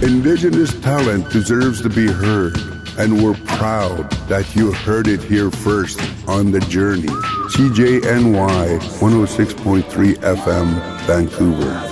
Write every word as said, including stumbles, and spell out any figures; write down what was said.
Indigenous talent deserves to be heard, and we're proud that you heard it here first on The Journey. C J N Y one oh six point three F M, Vancouver.